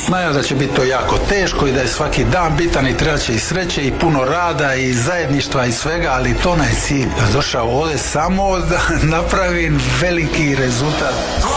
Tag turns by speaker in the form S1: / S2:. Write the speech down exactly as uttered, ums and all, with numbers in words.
S1: Znaju da će biti to jako teško i da je svaki dan bitan i treba će i sreće i puno rada i zajedništva i svega, ali to ne je cilj. Ja došao ovdje samo da napravim veliki rezultat.